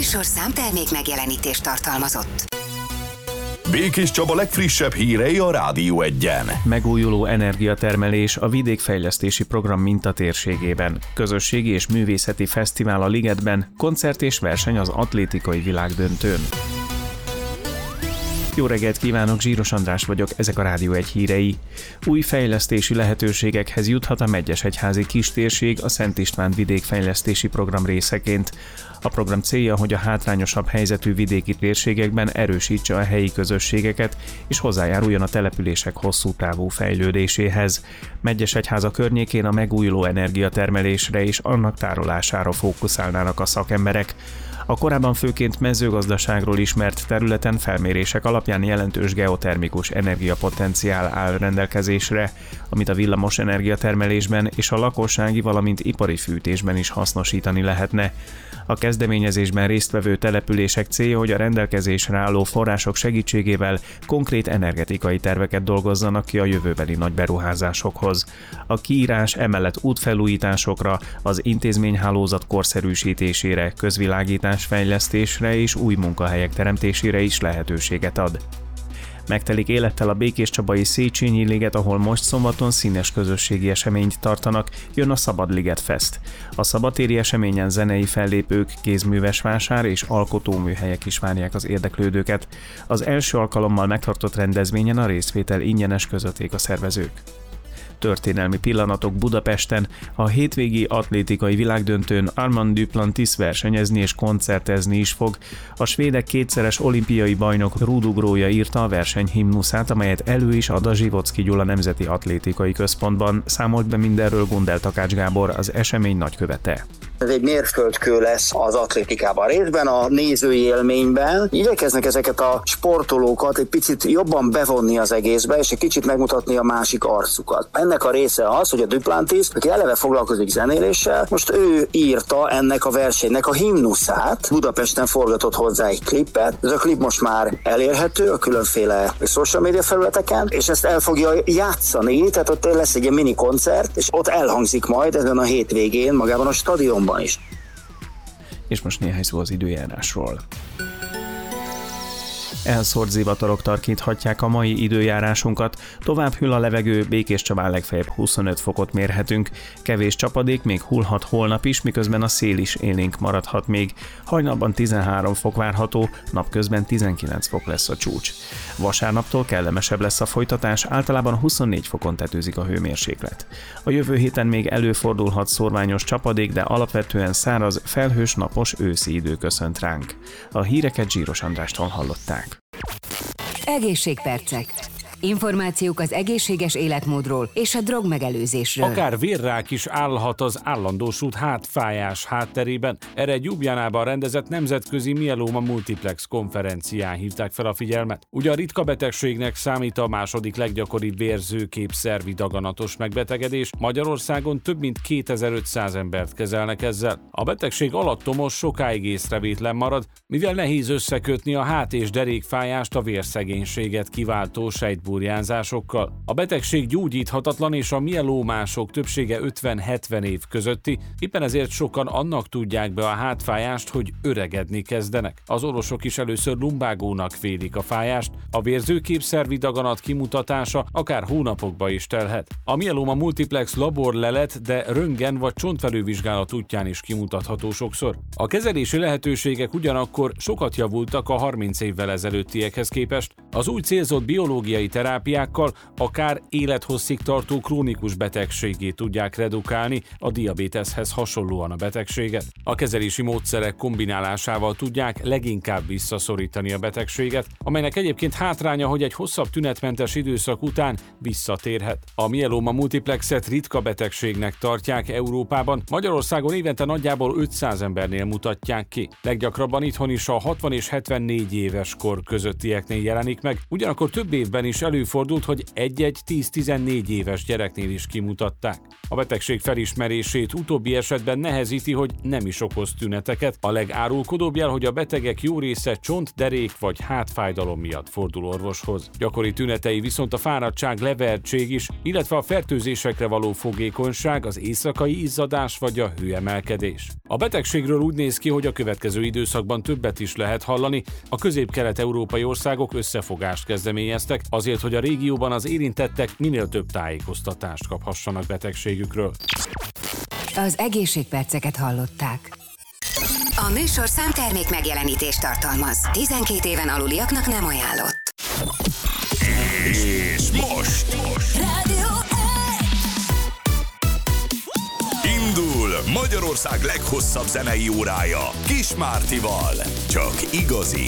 műsor számtermék megjelenítést tartalmazott. Békés Csaba legfrissebb hírei a Rádió Egyen. Megújuló energiatermelés a vidékfejlesztési program mintatérségében. Közösségi és művészeti fesztivál a Ligetben, koncert és verseny az atlétikai világdöntőn. Jó reggelt kívánok, Zsíros András vagyok, ezek a Rádió Egy hírei. Új fejlesztési lehetőségekhez juthat a Megyesegyházi kistérség a Szent István vidékfejlesztési program részeként. A program célja, hogy a hátrányosabb helyzetű vidéki térségekben erősítse a helyi közösségeket és hozzájáruljon a települések hosszú távú fejlődéséhez. Megyesegyháza környékén a megújuló energiatermelésre és annak tárolására fókuszálnának a szakemberek. A korábban főként mezőgazdaságról ismert területen felmérések alapján jelentős geotermikus energiapotenciál áll rendelkezésre, amit a villamos energiatermelésben és a lakossági, valamint ipari fűtésben is hasznosítani lehetne. A kezdeményezésben résztvevő települések célja, hogy a rendelkezésre álló források segítségével konkrét energetikai terveket dolgozzanak ki a jövőbeli nagy beruházásokhoz. A kiírás emellett útfelújításokra, az intézményhálózat korszerűsítésére, közvilágítás fejlesztésre és új munkahelyek teremtésére is lehetőséget ad. Megtelik élettel a Békéscsabai Széchenyi Liget, ahol most szombaton színes közösségi eseményt tartanak, jön a Szabadliget Fest. A szabadtéri eseményen zenei fellépők, kézműves vásár és alkotóműhelyek is várják az érdeklődőket. Az első alkalommal megtartott rendezvényen a részvétel ingyenes, közölték a szervezők. Történelmi pillanatok Budapesten, a hétvégi atlétikai világdöntőn Armand Duplantis versenyezni és koncertezni is fog. A svédek kétszeres olimpiai bajnok rúdugrója írta a verseny himnuszát, amelyet elő is ad a Zsivocki Gyula Nemzeti Atlétikai Központban. Számolt be mindenről Gundel Takács Gábor, az esemény nagykövete. Ez egy mérföldkő lesz az atlétikában. Részben a nézői élményben igyekeznek ezeket a sportolókat egy picit jobban bevonni az egészbe, és egy kicsit megmutatni a másik arcukat. Ennek a része az, hogy a Duplantis, aki eleve foglalkozik zenéléssel, most ő írta ennek a versenynek a himnuszát. Budapesten forgatott hozzá egy klipet. Ez a klip most már elérhető a különféle social media felületeken, és ezt el fogja játszani, tehát ott lesz egy mini koncert, és ott elhangzik majd ezen a hétvégén magában a stadionban is. És most néhány szó az időjárásról. Elszórt zivatarok tarkíthatják a mai időjárásunkat, tovább hűl a levegő, Békéscsabán legfeljebb 25 fokot mérhetünk, kevés csapadék még hullhat holnap is, miközben a szél is élénk maradhat még. Hajnalban 13 fok várható, napközben 19 fok lesz a csúcs. Vasárnaptól kellemesebb lesz a folytatás, általában 24 fokon tetőzik a hőmérséklet. A jövő héten még előfordulhat szórványos csapadék, de alapvetően száraz, felhős, napos őszi idő köszönt ránk. A híreket Zsíros Andrástól hallották. Egészségpercek. Információk az egészséges életmódról és a drogmegelőzésről. Akár vérrák is állhat az állandósult hátfájás hátterében. Erre egy Ljubljánában rendezett nemzetközi mieloma multiplex konferencián hívták fel a figyelmet. Ugye a ritka betegségnek számít a második leggyakoribb vérzőképszervi daganatos megbetegedés. Magyarországon több mint 2500 embert kezelnek ezzel. A betegség alattomos, sokáig észrevétlen marad, mivel nehéz összekötni a hát- és derékfájást a vérszegénységet kiváltó sejtburjánzásokkal. A betegség gyógyíthatatlan, és a mielómások többsége 50-70 év közötti, éppen ezért sokan annak tudják be a hátfájást, hogy öregedni kezdenek. Az orvosok is először lumbágónak vélik a fájást, a vérzőképszervi daganat kimutatása akár hónapokba is telhet. A mieloma multiplex laborlelet, de röntgen vagy csontfelülvizsgálat útján is kimutatható sokszor. A kezelési lehetőségek ugyanakkor sokat javultak a 30 évvel ezelőttiekhez képest. Az új célzott biológiai terápiákkal akár élethosszig tartó krónikus betegségét tudják redukálni, a diabéteszhez hasonlóan a betegséget. A kezelési módszerek kombinálásával tudják leginkább visszaszorítani a betegséget, amelynek egyébként hátránya, hogy egy hosszabb tünetmentes időszak után visszatérhet. A mieloma multiplexet ritka betegségnek tartják Európában, Magyarországon évente nagyjából 500 embernél mutatják ki. Leggyakrabban itthon is a 60 és 74 éves kor közöttieknél jelenik meg, ugyanakkor több évben is előfordult, hogy egy-egy 10-14 éves gyereknél is kimutatták. A betegség felismerését utóbbi esetben nehezíti, hogy nem is okoz tüneteket. A legárulkodóbb jel, hogy a betegek jó része csont, derék vagy hátfájdalom miatt fordul orvoshoz. Gyakori tünetei viszont a fáradtság, levertség is, illetve a fertőzésekre való fogékonyság, az éjszakai izzadás vagy a hőemelkedés. A betegségről úgy néz ki, hogy a következő időszakban többet is lehet hallani. A közép-kelet-európai országok összefogást kezdeményeztek azért, hogy a régióban az érintettek minél több tájékoztatást kaphassanak betegségükről. Az egészségperceket hallották. A műsorszám termék megjelenítést tartalmaz. 12 éven aluliaknak nem ajánlott. És most Rádió indul Magyarország leghosszabb zenei órája Kis Mártival. Csak igazi